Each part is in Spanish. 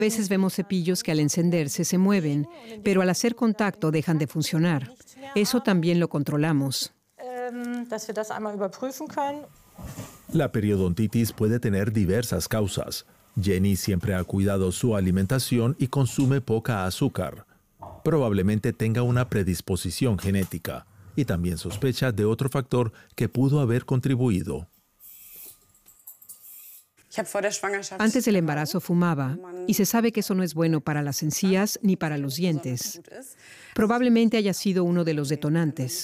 veces vemos cepillos que al encenderse se mueven, pero al hacer contacto dejan de funcionar. Eso también lo controlamos. La periodontitis puede tener diversas causas. Jenny siempre ha cuidado su alimentación y consume poca azúcar. Probablemente tenga una predisposición genética y también sospecha de otro factor que pudo haber contribuido. Antes del embarazo fumaba y se sabe que eso no es bueno para las encías ni para los dientes. Probablemente haya sido uno de los detonantes.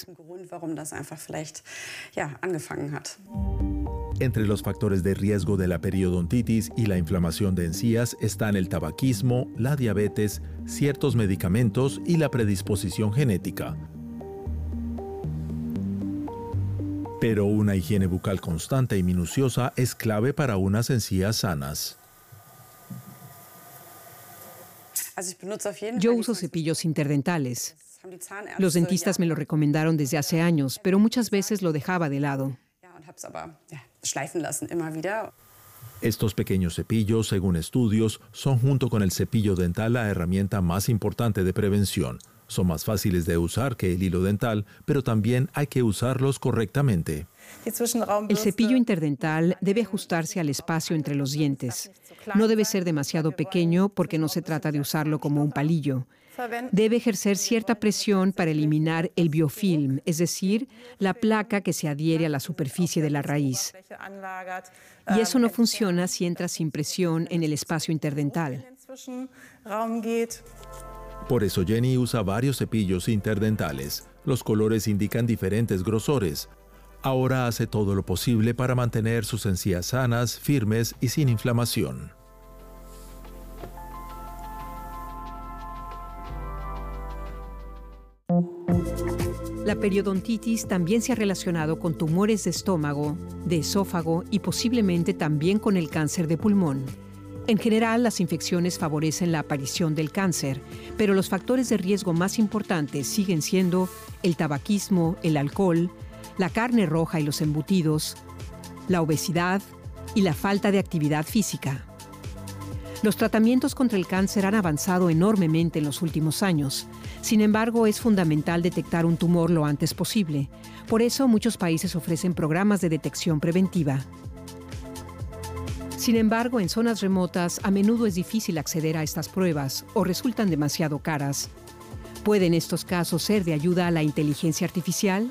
Entre los factores de riesgo de la periodontitis y la inflamación de encías están el tabaquismo, la diabetes, ciertos medicamentos y la predisposición genética. Pero una higiene bucal constante y minuciosa es clave para unas encías sanas. Yo uso cepillos interdentales. Los dentistas me lo recomendaron desde hace años, pero muchas veces lo dejaba de lado. Estos pequeños cepillos, según estudios, son junto con el cepillo dental la herramienta más importante de prevención. Son más fáciles de usar que el hilo dental, pero también hay que usarlos correctamente. El cepillo interdental debe ajustarse al espacio entre los dientes. No debe ser demasiado pequeño porque no se trata de usarlo como un palillo. Debe ejercer cierta presión para eliminar el biofilm, es decir, la placa que se adhiere a la superficie de la raíz. Y eso no funciona si entra sin presión en el espacio interdental. Por eso Jenny usa varios cepillos interdentales. Los colores indican diferentes grosores. Ahora hace todo lo posible para mantener sus encías sanas, firmes y sin inflamación. La periodontitis también se ha relacionado con tumores de estómago, de esófago y posiblemente también con el cáncer de pulmón. En general, las infecciones favorecen la aparición del cáncer, pero los factores de riesgo más importantes siguen siendo el tabaquismo, el alcohol, la carne roja y los embutidos, la obesidad y la falta de actividad física. Los tratamientos contra el cáncer han avanzado enormemente en los últimos años. Sin embargo, es fundamental detectar un tumor lo antes posible. Por eso, muchos países ofrecen programas de detección preventiva. Sin embargo, en zonas remotas a menudo es difícil acceder a estas pruebas o resultan demasiado caras. ¿Puede en estos casos ser de ayuda a la inteligencia artificial?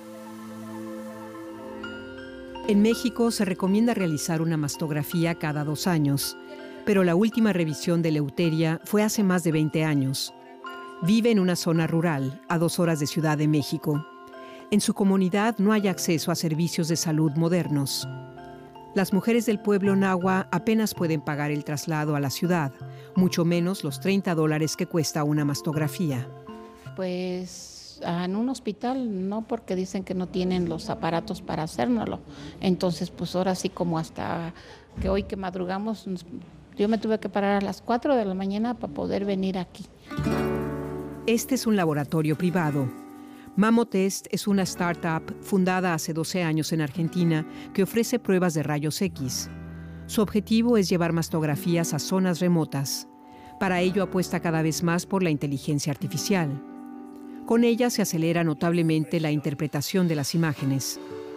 En México se recomienda realizar una mastografía cada 2 años, pero la última revisión de Eleuteria fue hace más de 20 años. Vive en una zona rural, a 2 horas de Ciudad de México. En su comunidad no hay acceso a servicios de salud modernos. Las mujeres del pueblo nahua apenas pueden pagar el traslado a la ciudad, mucho menos los $30 que cuesta una mastografía. Pues en un hospital no, porque dicen que no tienen los aparatos para hacérnoslo. Entonces, pues ahora sí, como hasta que hoy que madrugamos, yo me tuve que parar a las 4 de la mañana para poder venir aquí. Este es un laboratorio privado. Mamotest es una startup fundada hace 12 años en Argentina que ofrece pruebas de rayos X. Su objetivo es llevar mastografías a zonas remotas. Para ello apuesta cada vez más por la inteligencia artificial. Con ella se acelera notablemente la interpretación de las imágenes.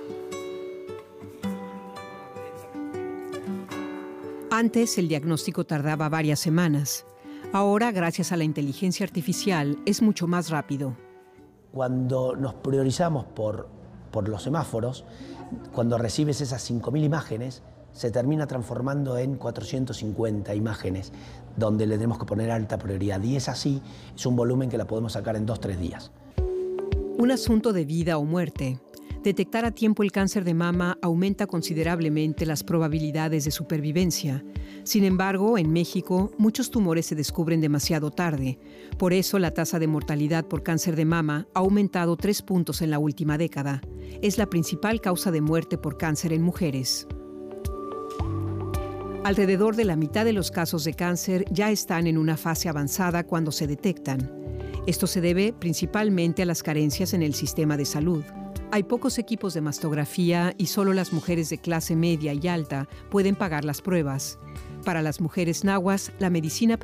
Antes el diagnóstico tardaba varias semanas. Ahora, gracias a la inteligencia artificial, es mucho más rápido. Cuando nos priorizamos por los semáforos, cuando recibes esas 5.000 imágenes, se termina transformando en 450 imágenes, donde le tenemos que poner alta prioridad. Y es así, es un volumen que la podemos sacar en 2-3 días. Un asunto de vida o muerte. Detectar a tiempo el cáncer de mama aumenta considerablemente las probabilidades de supervivencia. Sin embargo, en México, muchos tumores se descubren demasiado tarde. Por eso, la tasa de mortalidad por cáncer de mama ha aumentado 3 puntos en la última década. Es la principal causa de muerte por cáncer en mujeres. Alrededor de la mitad de los casos de cáncer ya están en una fase avanzada cuando se detectan. Esto se debe principalmente a las carencias en el sistema de salud. Hay pocos equipos de mastografía y solo las mujeres de clase media y alta pueden pagar las pruebas. Para las mujeres nahuas, la medicina